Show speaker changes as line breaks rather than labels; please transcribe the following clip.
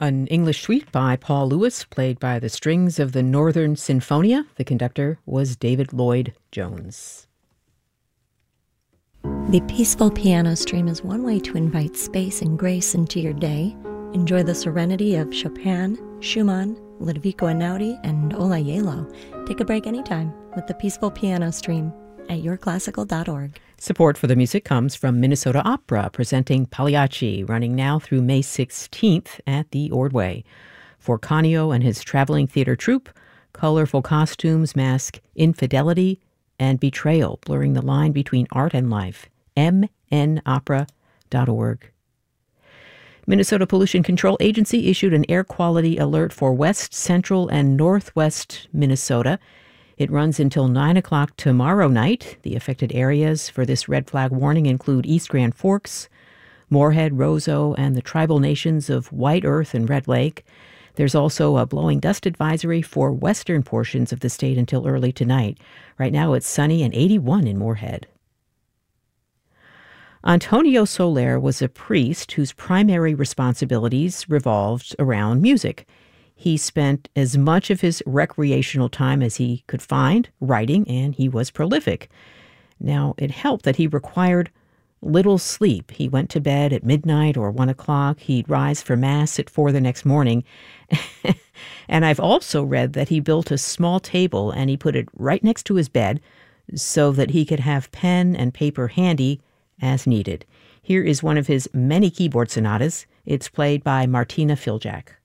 An English suite by Paul Lewis, played by the strings of the Northern Sinfonia. The conductor was David Lloyd Jones.
The Peaceful Piano Stream is one way to invite space and grace into your day. Enjoy the serenity of Chopin, Schumann, Ludovico Einaudi, and Olayelo. Take a break anytime with the Peaceful Piano Stream at yourclassical.org.
Support for the music comes from Minnesota Opera, presenting Pagliacci, running now through May 16th at the Ordway. For Canio and his traveling theater troupe, colorful costumes mask infidelity and betrayal, blurring the line between art and life. mnopera.org. Minnesota Pollution Control Agency issued an air quality alert for west, central, and northwest Minnesota. It runs until 9 o'clock tomorrow night. The affected areas for this red flag warning include East Grand Forks, Moorhead, Roseau, and the tribal nations of White Earth and Red Lake. There's also a blowing dust advisory for western portions of the state until early tonight. Right now it's sunny and 81 in Moorhead. Antonio Soler was a priest whose primary responsibilities revolved around music. He spent as much of his recreational time as he could find writing, and he was prolific. Now, it helped that he required little sleep. He went to bed at midnight or 1 o'clock. He'd rise for Mass at 4 the next morning. And I've also read that he built a small table and he put it right next to his bed so that he could have pen and paper handy as needed. Here is one of his many keyboard sonatas. It's played by Martina Filjak.